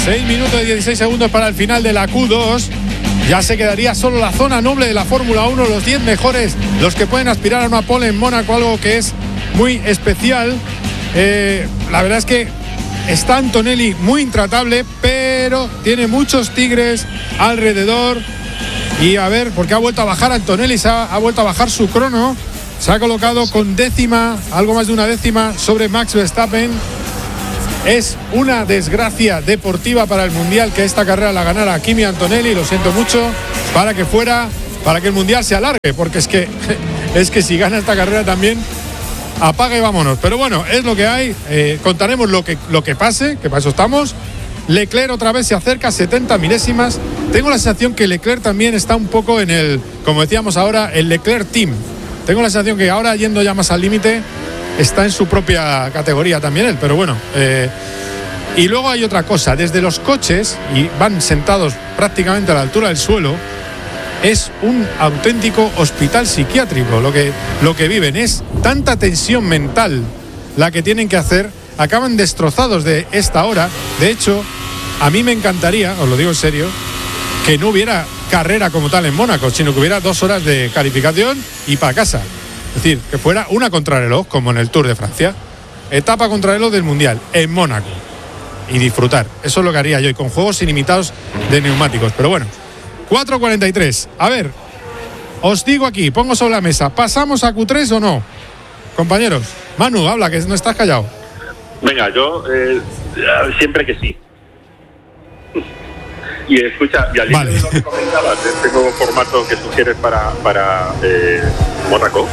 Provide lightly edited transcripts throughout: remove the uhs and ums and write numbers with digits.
6 minutos y 16 segundos para el final de la Q2. Ya se quedaría solo la zona noble de la Fórmula 1, los 10 mejores, los que pueden aspirar a una pole en Mónaco, algo que es muy especial. La verdad es que está Antonelli muy intratable, pero tiene muchos tigres alrededor. Y a ver, porque ha vuelto a bajar Antonelli, ha vuelto a bajar su crono. Se ha colocado con décima, algo más de una décima sobre Max Verstappen. Es una desgracia deportiva para el Mundial que esta carrera la ganara Kimi Antonelli, lo siento mucho, para que el Mundial se alargue, porque es que si gana esta carrera también, apaga y vámonos. Pero bueno, es lo que hay, contaremos lo que pase, que para eso estamos. Leclerc otra vez se acerca a 70 milésimas. Tengo la sensación que Leclerc también está un poco en el, como decíamos ahora, el Leclerc Team. Tengo la sensación que ahora, yendo ya más al límite, está en su propia categoría también él, pero bueno. Y luego hay otra cosa, desde los coches, y van sentados prácticamente a la altura del suelo, es un auténtico hospital psiquiátrico lo que viven. Es tanta tensión mental la que tienen que hacer, acaban destrozados de esta hora. De hecho, a mí me encantaría, os lo digo en serio, que no hubiera carrera como tal en Mónaco, sino que hubiera 2 horas de calificación y para casa. Es decir, que fuera una contrarreloj, como en el Tour de Francia, etapa contrarreloj del Mundial, en Mónaco, y disfrutar. Eso es lo que haría yo, y con juegos ilimitados de neumáticos. Pero bueno, 4:43. A ver, os digo aquí, pongo sobre la mesa, ¿pasamos a Q3 o no? Compañeros, Manu, habla, que no estás callado. Venga, yo siempre que sí. Y escucha, y al hilo de lo que comentabas, este nuevo formato que sugieres para Mónaco,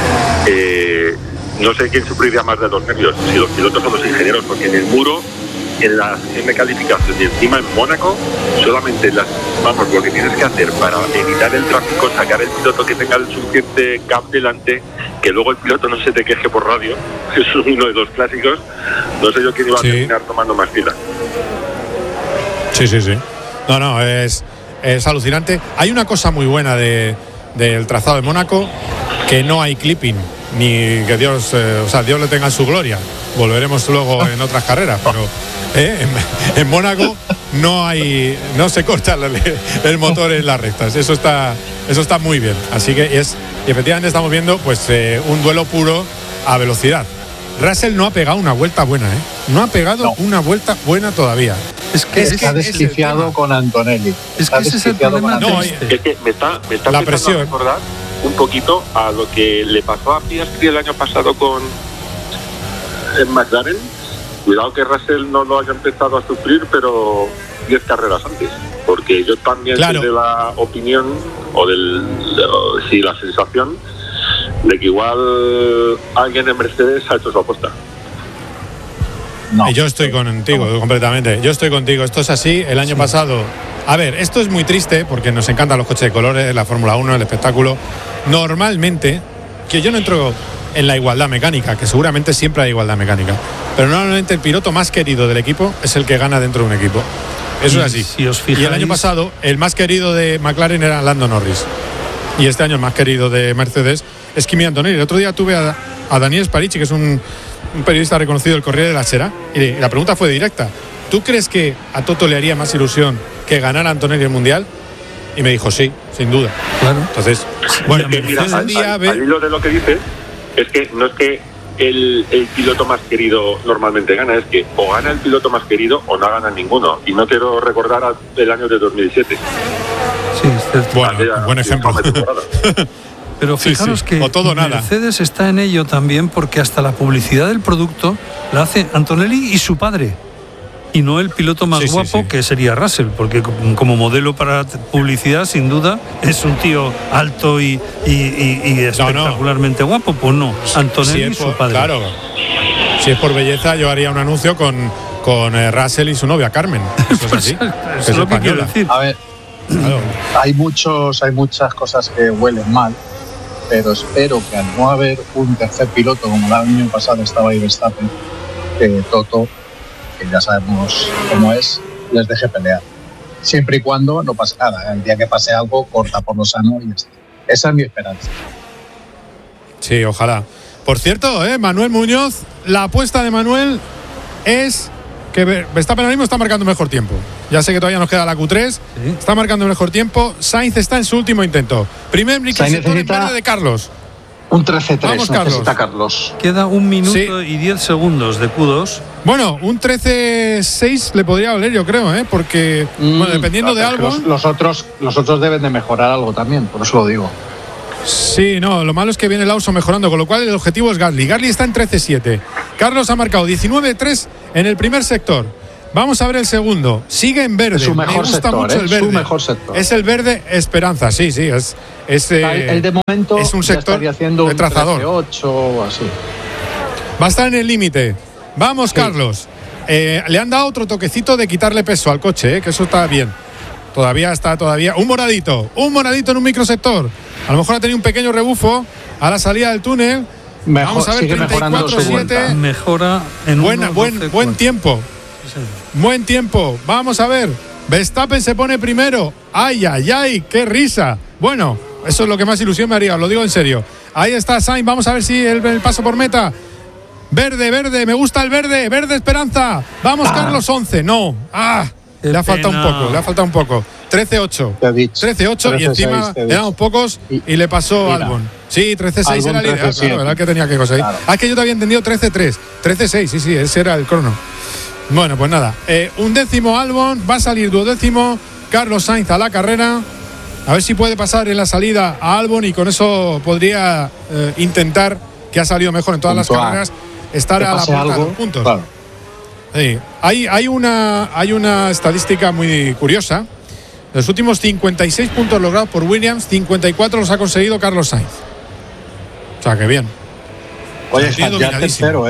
no sé quién sufriría más de los nervios, si los pilotos o los ingenieros, porque en el muro, en la sesión de calificación y encima en Mónaco, solamente lo que tienes que hacer para evitar el tráfico, sacar el piloto que tenga el suficiente gap delante, que luego el piloto no se te queje por radio, es uno de los clásicos. No sé yo quién iba a terminar tomando más fila. Sí. No, es alucinante. Hay una cosa muy buena del trazado de Mónaco, que no hay clipping, ni que Dios le tenga en su gloria. Volveremos luego en otras carreras, pero en Mónaco no se corta el motor en las rectas. Eso está muy bien. Así que y efectivamente estamos viendo pues un duelo puro a velocidad. Russell no ha pegado una vuelta buena, No ha pegado una vuelta buena todavía. Es que está desquiciado con Antonelli. Es que ese es el problema. Es que me está la presión. A recordar un poquito a lo que le pasó a Piastri el año pasado con McLaren. Cuidado que Russell no lo haya empezado a sufrir, pero 10 carreras antes. Porque yo también soy de la opinión, la sensación, de que igual alguien en Mercedes ha hecho su apuesta. No. Yo estoy contigo completamente. Yo estoy contigo. Esto es así. El año pasado. A ver, esto es muy triste porque nos encantan los coches de colores, la Fórmula 1, el espectáculo. Normalmente, que yo no entro en la igualdad mecánica, que seguramente siempre hay igualdad mecánica, pero normalmente el piloto más querido del equipo es el que gana dentro de un equipo. Eso es así. Si os fijáis, y el año pasado, el más querido de McLaren era Lando Norris. Y este año el más querido de Mercedes es Kimi Antonelli. El otro día tuve a Daniel Sparici, que es un periodista reconocido del Corriere della Sera, y la pregunta fue directa. ¿Tú crees que a Toto le haría más ilusión que ganara Antonelli el Mundial? Y me dijo sí, sin duda. Claro. Entonces, bueno, al hilo de lo que dice, es que no es que el piloto más querido normalmente gana, es que o gana el piloto más querido o no gana ninguno. Y no quiero recordar el año de 2017. Sí, bueno, buen ejemplo. Pero fijaros que Mercedes está en ello también, porque hasta la publicidad del producto la hace Antonelli y su padre, y no el piloto más guapo, que sería Russell, porque como modelo para publicidad, sin duda, es un tío alto y espectacularmente guapo. Pues no, Antonelli y su padre. Claro, si es por belleza, yo haría un anuncio con Russell y su novia Carmen. Eso es así. Eso es lo que quiero decir. A ver, hay muchas cosas que huelen mal, pero espero que al no haber un tercer piloto, como el año pasado estaba ahí Verstappen, Toto, que ya sabemos cómo es, les deje pelear. Siempre y cuando no pase nada. El día que pase algo, corta por lo sano y ya está. Esa es mi esperanza. Sí, ojalá. Por cierto, Manuel Muñoz, la apuesta de Manuel es que Verstappen ahora mismo está marcando mejor tiempo. Ya sé que todavía nos queda la Q3. Sí. Está marcando mejor tiempo. Sainz está en su último intento. Primer microsector en verde de Carlos. Un 13-3 necesita Carlos. Queda 1 minuto y 10 segundos de Q2. Bueno, un 13-6 le podría valer, yo creo, porque bueno, dependiendo de algo. Los otros deben de mejorar algo también, por eso lo digo. Sí, no, lo malo es que viene Lawson mejorando, con lo cual el objetivo es Gasly. Gasly está en 13-7. Carlos ha marcado 19-3 en el primer sector. Vamos a ver el segundo. Sigue en verde. Es su mejor Me gusta sector, mucho el verde. Su mejor sector. Es el verde Esperanza, sí. El de momento es un sector haciendo de trazador. 13-8 o así. Va a estar en el límite. Vamos, sí. Carlos. Le han dado otro toquecito de quitarle peso al coche, que eso está bien. Todavía está un moradito en un microsector. A lo mejor ha tenido un pequeño rebufo a la salida del túnel. Vamos a ver, 34-7. Mejora en buen tiempo. Buen tiempo. Vamos a ver. Verstappen se pone primero. ¡Ay, qué risa! Bueno, eso es lo que más ilusión me haría, os lo digo en serio. Ahí está Sainz, vamos a ver si el paso por meta. Verde, me gusta el verde Esperanza. Vamos, Carlos, 11. No. Le ha faltado un poco. 13-8. 13-8 y encima le damos pocos y le pasó Albon. Sí, 13-6 era el ideal, claro, era el que tenía que cosa ahí. Claro. Es que yo te había entendido 13-3. 13-6, sí, ese era el crono. Bueno, pues nada. 11º Albon, va a salir 12º Carlos Sainz a la carrera. A ver si puede pasar en la salida a Albon y con eso podría intentar, que ha salido mejor en todas las carreras, estar a la puerta de los puntos. Claro. Sí. Hay una estadística muy curiosa. Los últimos 56 puntos logrados por Williams, 54 los ha conseguido Carlos Sainz. O sea, que bien. Oye, ya tercero,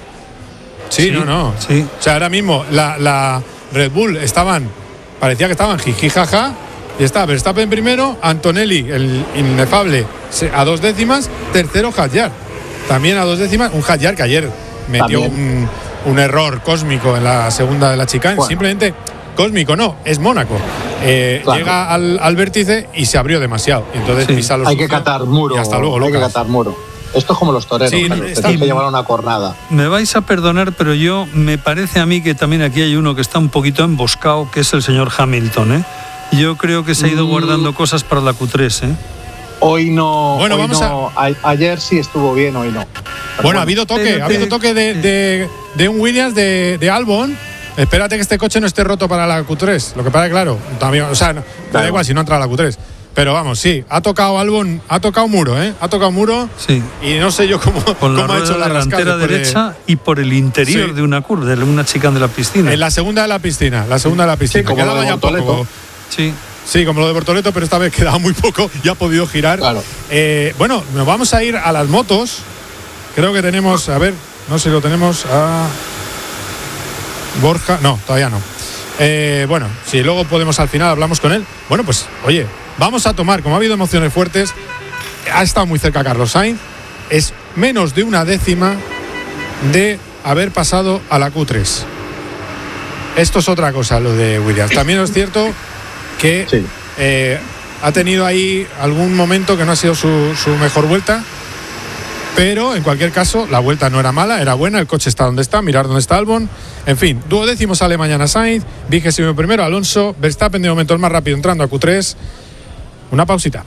Sí, no. Sí. O sea, ahora mismo la Red Bull parecía que estaban jiji jaja, y está Verstappen primero, Antonelli, el inefable, a 2 décimas, tercero Hadjar. También a 2 décimas, un Hadjar que ayer metió un error cósmico en la segunda de la chicane. Bueno. Simplemente cósmico no, es Mónaco. Claro. Llega al vértice y se abrió demasiado. Entonces pisa los hay que catar muro. Y hasta luego, hay que catar muro. Esto es como los toreros, hay que llevar una cornada. Me vais a perdonar, pero me parece a mí que también aquí hay uno que está un poquito emboscado, que es el señor Hamilton. Yo creo que se ha ido guardando cosas para la Q3. Hoy no. Bueno, ayer sí estuvo bien, hoy no. Bueno, ha habido toque de un Williams de Albon. Espérate que este coche no esté roto para la Q3. Lo que pasa es claro, también, o sea, da igual si no entra a la Q3. Pero vamos, sí, ha tocado Albon, ha tocado muro, Ha tocado muro. Sí. Y no sé yo cómo ha hecho la delantera derecha y por el interior de una curva, de una chicane de la piscina. En la segunda de la piscina. Sí, como quedaba ya poco. Sí, como lo de Bortoleto, pero esta vez quedaba muy poco y ha podido girar. Claro. Bueno, nos vamos a ir a las motos. Creo que tenemos, a ver, no sé si lo tenemos a Borja. No, todavía no. Bueno, si luego podemos al final hablamos con él. Bueno, pues, oye, vamos a tomar, como ha habido emociones fuertes, ha estado muy cerca Carlos Sainz, es menos de 1 décima de haber pasado a la Q3. Esto es otra cosa, lo de Williams. También es cierto que ha tenido ahí algún momento que no ha sido su mejor vuelta, pero en cualquier caso la vuelta no era mala, era buena, el coche está donde está, mirar dónde está Albon. En fin, 12º sale mañana Sainz, 21º Alonso, Verstappen de momento el más rápido entrando a Q3. Una pausita.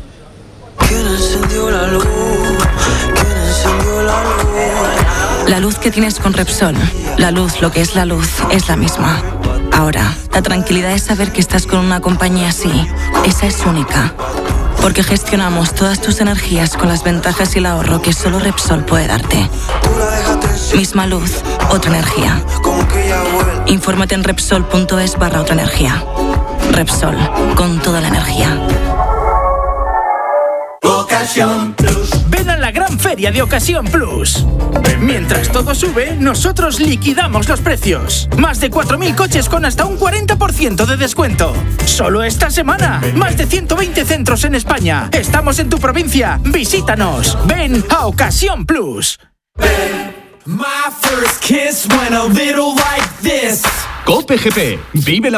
La luz que tienes con Repsol, la luz, lo que es la luz, es la misma. Ahora, la tranquilidad es saber que estás con una compañía así. Esa es única. Porque gestionamos todas tus energías con las ventajas y el ahorro que solo Repsol puede darte. Misma luz, otra energía. Infórmate en Repsol.es/otra energía. Repsol, con toda la energía. Ocasión Plus. Ven a la gran feria de Ocasión Plus. Mientras todo sube, nosotros liquidamos los precios. Más de 4.000 coches con hasta un 40% de descuento. Solo esta semana. Más de 120 centros en España. Estamos en tu provincia. Visítanos. Ven a Ocasión Plus. My first kiss went a little like this. COPE GP. Vive la